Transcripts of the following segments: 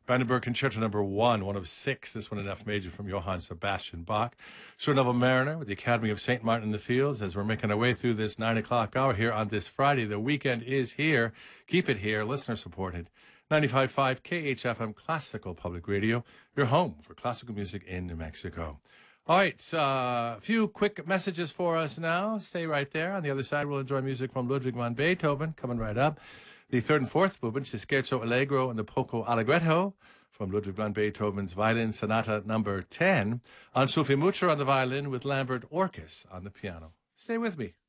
Brandenburg Concerto number 1, one of 6, this one in F major from Johann Sebastian Bach. Sir Neville Mariner with the Academy of St. Martin in the Fields as we're making our way through this 9 o'clock hour here on this Friday. The weekend is here. Keep it here, listener supported. 95.5 KHFM Classical Public Radio, your home for classical music in New Mexico. All right, a few quick messages for us now. Stay right there. On the other side, we'll enjoy music from Ludwig van Beethoven coming right up. The third and fourth movements, the Scherzo Allegro and the Poco Allegretto from Ludwig van Beethoven's Violin Sonata number 10. On Sophie Mutter on the violin with Lambert Orkis on the piano. Stay with me.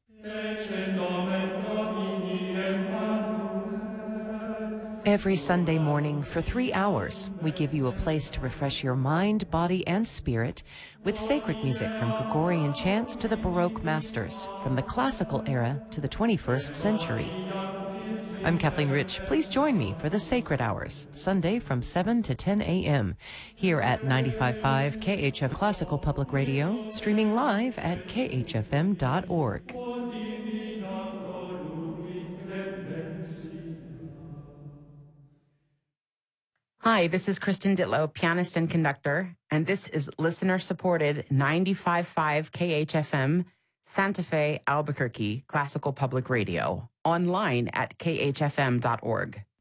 Every Sunday morning for 3 hours, we give you a place to refresh your mind, body, and spirit with sacred music from Gregorian chants to the Baroque masters, from the classical era to the 21st century. I'm Kathleen Rich. Please join me for the Sacred Hours, Sunday from 7 to 10 a.m. here at 95.5 KHF Classical Public Radio, streaming live at khfm.org. Hi, this is Kristen Ditlow, pianist and conductor, and this is listener-supported 95.5 KHFM, Santa Fe, Albuquerque, Classical Public Radio, online at khfm.org.